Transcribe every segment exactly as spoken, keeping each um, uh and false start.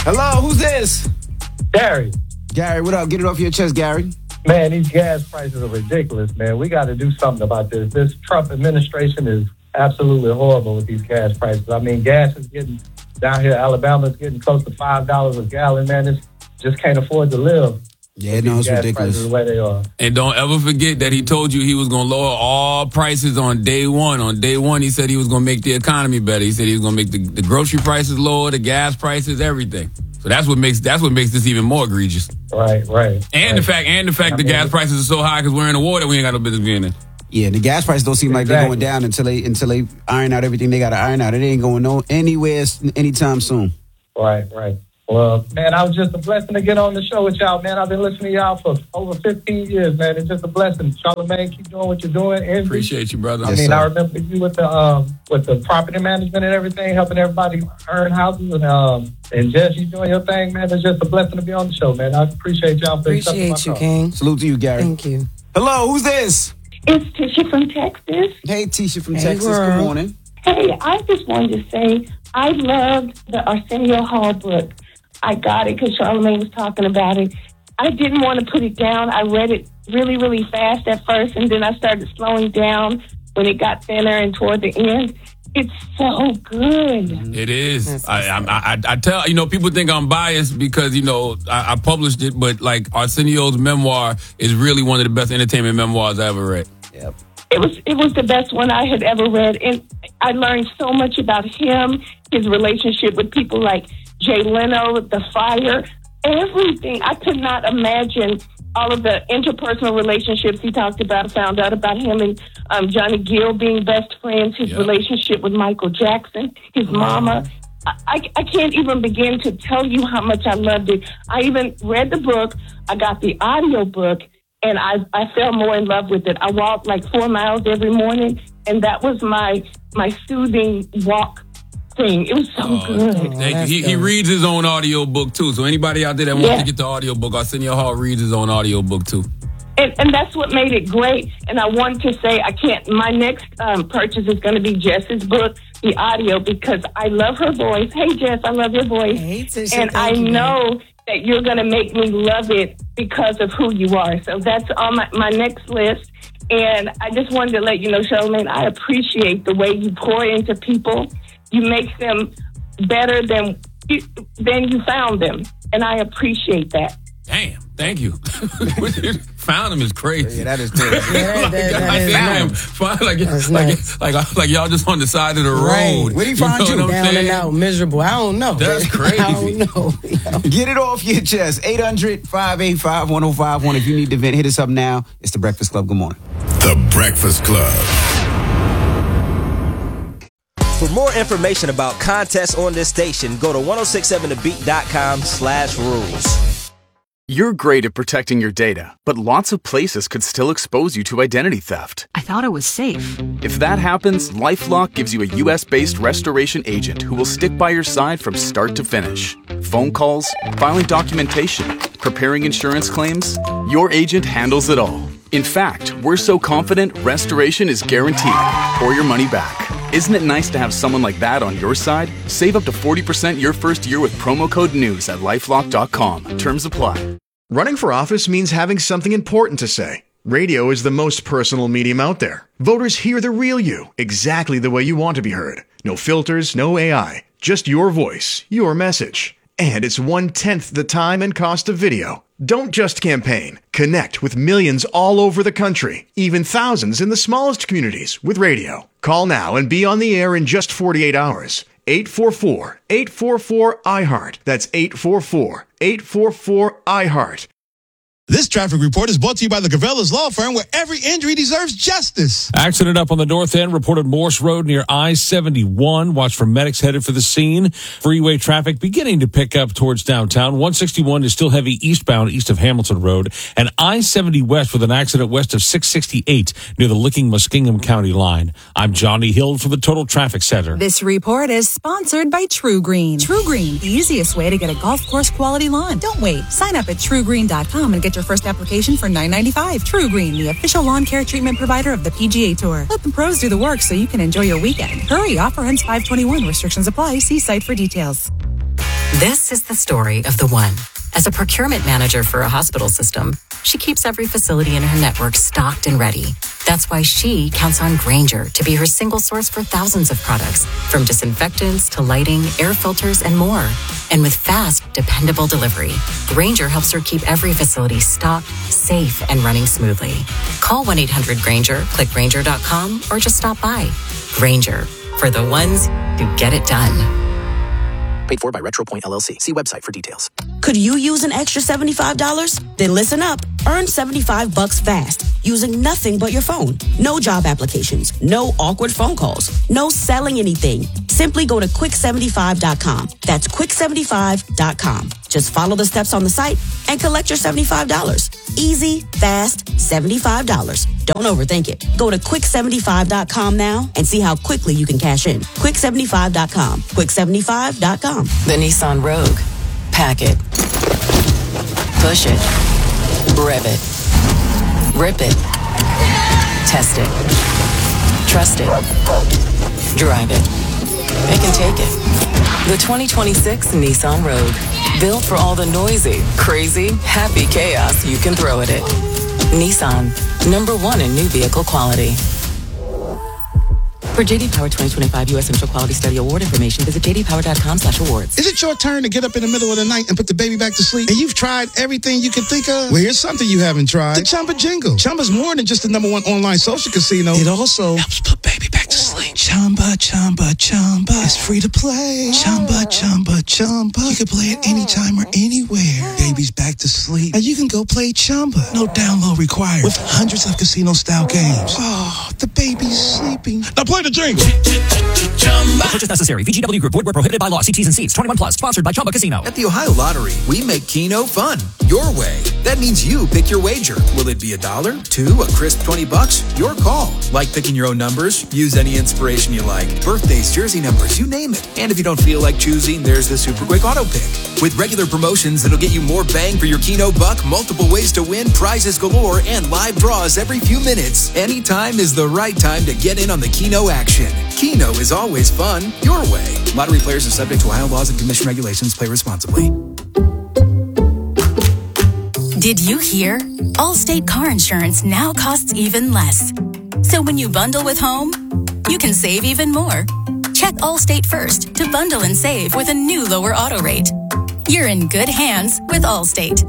Hello, who's this? Gary. Gary, what up? Get it off your chest, Gary. Man, these gas prices are ridiculous, man. We got to do something about this. This Trump administration is absolutely horrible with these gas prices. I mean, gas is getting, down here, Alabama is getting close to five dollars a gallon, man. It's just can't afford to live. Yeah, no, it's ridiculous. The way they are. And don't ever forget that he told you he was going to lower all prices on day one. On day one, he said he was going to make the economy better. He said he was going to make the, the grocery prices lower, the gas prices, everything. So that's what makes that's what makes this even more egregious. Right, right. And right. the fact and the fact I the mean, gas prices are so high because we're in a war that we ain't got no business being in. Yeah, the gas prices don't seem like exactly. they're going down until they until they iron out everything they got to iron out. It ain't going no anywhere anytime soon. Right, right. Well, man, I was just a blessing to get on the show with y'all, man. I've been listening to y'all for over fifteen years, man. It's just a blessing. Charlamagne, keep doing what you're doing. Envy. Appreciate you, brother. I yes, mean, sir. I remember you with the um, with the property management and everything, helping everybody earn houses, and um, and Jess, you doing your thing, man. It's just a blessing to be on the show, man. I appreciate y'all. For appreciate you, King. Salute to you, Gary. Thank you. Hello, who's this? It's Tisha from Texas. Hey, Tisha from hey, Texas. girl. Good morning. Hey, I just wanted to say I loved the Arsenio Hall book. I got it because Charlamagne was talking about it. I didn't want to put it down. I read it really, really fast at first, and then I started slowing down when it got thinner and toward the end. It's so good. It is. I, I, I, I tell you know people think I'm biased because you know I, I published it, but like Arsenio's memoir is really one of the best entertainment memoirs I ever read. Yep. It was it was the best one I had ever read, and I learned so much about him, his relationship with people like Jay Leno, The Fire, everything. I could not imagine all of the interpersonal relationships he talked about. I found out about him and um, Johnny Gill being best friends, his yep. relationship with Michael Jackson, his mm-hmm. mama. I, I can't even begin to tell you how much I loved it. I even read the book. I got the audio book, and I, I fell more in love with it. I walked like four miles every morning, and that was my my soothing walk thing. It was so oh, good. Thank you. He, he reads his own audio book too. So anybody out there that wants yeah. to get the audio book, Arsenio Hall reads his own audio book too. And, and that's what made it great. And I wanted to say, I can't. My next um, purchase is going to be Jess's book, the audio, because I love her voice. Hey, Jess, I love your voice. Hey, Tisha, and I you, know man. that you're going to make me love it because of who you are. So that's on my, my next list. And I just wanted to let you know, Charlamagne, I appreciate the way you pour into people. You make them better than you, than you found them. And I appreciate that. Damn, thank you. Found him is crazy. Yeah, that is crazy. Yeah, that, that, that is damn, nice. like, like, That's like, nice. like, like, like y'all just on the side of the right. road. Where did he find you? Know Down saying? and out, miserable. I don't know. That's crazy. I don't know. Get it off your chest. eight hundred, five eight five, one oh five one. If you need to vent, hit us up now. It's The Breakfast Club. Good morning. The Breakfast Club. For more information about contests on this station, go to ten sixty-seven the beat dot com slash rules. You're great at protecting your data, but lots of places could still expose you to identity theft. I thought it was safe. If that happens, LifeLock gives you a U S-based restoration agent who will stick by your side from start to finish. Phone calls, filing documentation, preparing insurance claims, your agent handles it all. In fact, we're so confident restoration is guaranteed or your money back. Isn't it nice to have someone like that on your side? Save up to forty percent your first year with promo code NEWS at lifelock dot com. Terms apply. Running for office means having something important to say. Radio is the most personal medium out there. Voters hear the real you, exactly the way you want to be heard. No filters, no A I, just your voice, your message. And it's one-tenth the time and cost of video. Don't just campaign. Connect with millions all over the country, even thousands in the smallest communities with radio. Call now and be on the air in just forty-eight hours. eight four four, eight four four, I heart. That's eight four four, eight four four, I heart. This traffic report is brought to you by the Gavella's Law Firm, where every injury deserves justice. Accident up on the north end, reported Morse Road near I seventy-one. Watch for medics headed for the scene. Freeway traffic beginning to pick up towards downtown. one sixty-one is still heavy eastbound east of Hamilton Road. And I seventy west with an accident west of six sixty-eight near the Licking-Muskingum County line. I'm Johnny Hill for the Total Traffic Center. This report is sponsored by True Green. True Green, the easiest way to get a golf course quality lawn. Don't wait. Sign up at true green dot com and get your first application for nine ninety-five. True Green, the official lawn care treatment provider of the P G A Tour. Let the pros do the work so you can enjoy your weekend. Hurry, offer ends five twenty-one. Restrictions apply. See site for details. This is the story of the one. As a procurement manager for a hospital system, she keeps every facility in her network stocked and ready. That's why she counts on Grainger to be her single source for thousands of products, from disinfectants to lighting, air filters, and more. And with fast, dependable delivery, Grainger helps her keep every facility stocked, safe, and running smoothly. Call one eight hundred Grainger, click Grainger dot com, or just stop by. Grainger, for the ones who get it done. Paid for by RetroPoint L L C. See website for details. Could you use an extra seventy-five dollars? Then listen up. Earn seventy-five bucks fast using nothing but your phone. No job applications, no awkward phone calls, no selling anything. Simply go to quick seventy-five dot com. That's quick seventy-five dot com. Just follow the steps on the site and collect your seventy-five dollars. Easy, fast, seventy-five dollars. Don't overthink it. Go to quick seventy-five dot com now and see how quickly you can cash in. quick seventy-five dot com. quick seventy-five dot com. The Nissan Rogue. Pack it. Push it. Rev it. Rip it. Test it. Trust it. Drive it. It can take it. The twenty twenty-six Nissan Rogue. Built for all the noisy, crazy, happy chaos you can throw at it. Nissan. Number one in new vehicle quality. For J D Power twenty twenty-five U S Central Quality Study Award information, visit j d power dot com slash awards. Is it your turn to get up in the middle of the night and put the baby back to sleep? And you've tried everything you can think of? Well, here's something you haven't tried. The Chumba Jingle. Chumba's more than just the number one online social casino. It also helps put baby back to sleep. Chumba, Chumba, Chumba. It's free to play. Chumba, Chumba, Chumba. You can play it anytime or anywhere. Baby's back to sleep. And you can go play Chumba. No download required. With hundreds of casino-style games. Oh, the baby's sleeping. Now play the jingle. No purchase necessary. V G W Group. Void where prohibited by law. See T's and C's. twenty-one plus. Sponsored by Chumba Casino. At the Ohio Lottery, we make Keno fun. Your way. That means you pick your wager. Will it be a dollar, two, a crisp twenty bucks? Your call. Like picking your own numbers? Use any inspiration you like. Birthdays, jersey numbers, you name it. And if you don't feel like choosing, there's the Super Quick Auto Pick. With regular promotions that'll get you more bang for your Keno buck, multiple ways to win, prizes galore, and live draws every few minutes. Anytime is the right time to get in on the Keno action. Keno is always fun, your way. Lottery players are subject to Ohio laws and commission regulations. Play responsibly. Did you hear? Allstate car insurance now costs even less. So when you bundle with home, you can save even more. Check Allstate first to bundle and save with a new lower auto rate. You're in good hands with Allstate.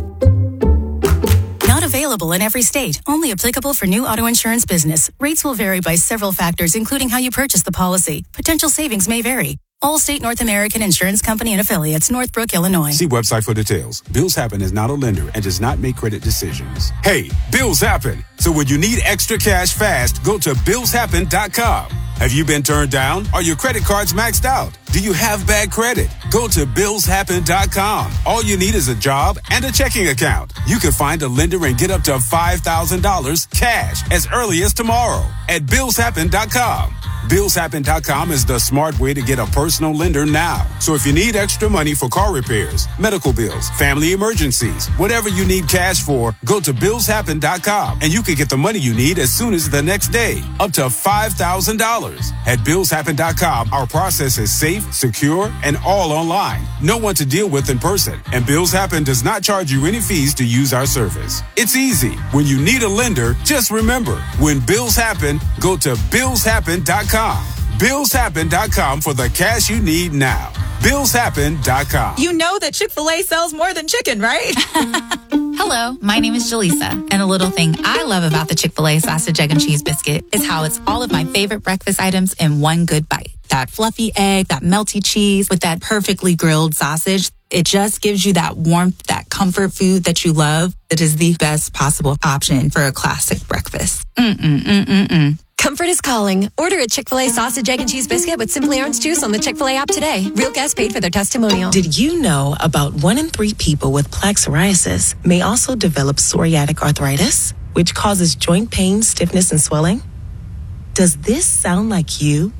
Not available in every state. Only applicable for new auto insurance business. Rates will vary by several factors, including how you purchase the policy. Potential savings may vary. Allstate North American Insurance Company and Affiliates, Northbrook, Illinois. See website for details. Bills Happen is not a lender and does not make credit decisions. Hey, bills happen. So when you need extra cash fast, go to bills happen dot com. Have you been turned down? Are your credit cards maxed out? Do you have bad credit? Go to bills happen dot com. All you need is a job and a checking account. You can find a lender and get up to five thousand dollars cash as early as tomorrow at bills happen dot com. bills happen dot com is the smart way to get a personal lender now. So if you need extra money for car repairs, medical bills, family emergencies, whatever you need cash for, go to bills happen dot com and you can get the money you need as soon as the next day, up to five thousand dollars. At bills happen dot com, our process is safe, secure, and all online. No one to deal with in person. And Bills Happen does not charge you any fees to use our service. It's easy. When you need a lender, just remember, when bills happen, go to bills happen dot com. bills happen dot com for the cash you need now. bills happen dot com. You know that Chick-fil-A sells more than chicken, right? Hello, my name is Jaleesa, and a little thing I love about the Chick-fil-A sausage, egg, and cheese biscuit is how it's all of my favorite breakfast items in one good bite. That fluffy egg, that melty cheese with that perfectly grilled sausage. It just gives you that warmth, that comfort food that you love. It is the best possible option for a classic breakfast. Mm-mm-mm-mm-mm. Comfort is calling. Order a Chick-fil-A sausage, egg, and cheese biscuit with Simply Orange Juice on the Chick-fil-A app today. Real guests paid for their testimonial. Did you know about one in three people with plaque psoriasis may also develop psoriatic arthritis, which causes joint pain, stiffness, and swelling? Does this sound like you?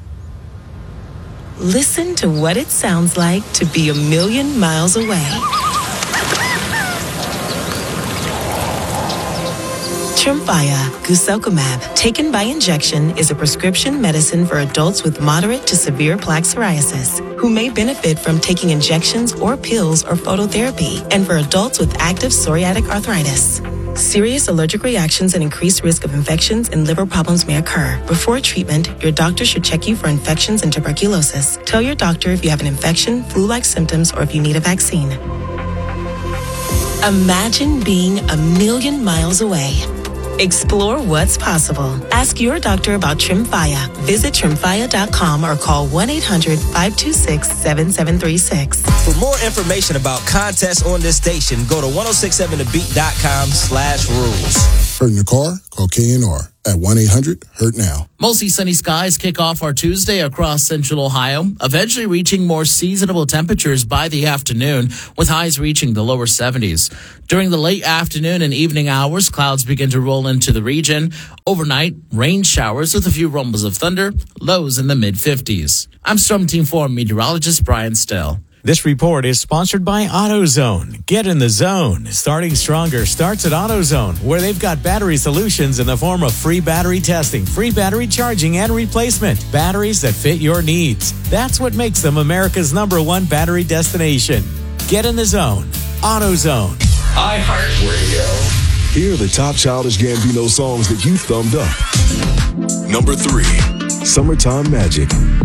Listen to what it sounds like to be a million miles away. Tremfya, guselkumab, taken by injection, is a prescription medicine for adults with moderate to severe plaque psoriasis who may benefit from taking injections or pills or phototherapy, and for adults with active psoriatic arthritis. Serious allergic reactions and increased risk of infections and liver problems may occur. Before treatment, your doctor should check you for infections and tuberculosis. Tell your doctor if you have an infection, flu-like symptoms, or if you need a vaccine. Imagine being a million miles away. Explore what's possible. Ask your doctor about Tremfya. Visit tremfya dot com or call one eight hundred five two six seven seven three six. For more information about contests on this station, go to ten sixty-seven the beat dot com slash rules. Hurt in your car? Call K N R at one eight hundred hurt now. Mostly sunny skies kick off our Tuesday across central Ohio, eventually reaching more seasonable temperatures by the afternoon, with highs reaching the lower seventies. During the late afternoon and evening hours, clouds begin to roll into the region. Overnight, rain showers with a few rumbles of thunder, lows in the mid-fifties. I'm Storm Team four meteorologist Brian Stell. This report is sponsored by AutoZone. Get in the zone. Starting stronger starts at AutoZone, where they've got battery solutions in the form of free battery testing, free battery charging, and replacement. Batteries that fit your needs. That's what makes them America's number one battery destination. Get in the zone. AutoZone. iHeartRadio. Here are the top Childish Gambino songs that you thumbed up. Number three, Summertime Magic.